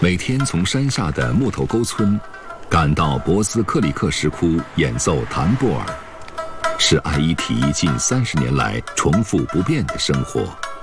每天从山下的木头沟村赶到博斯克里克石窟演奏弹布尔，是艾依提近30年来重复不变的生活。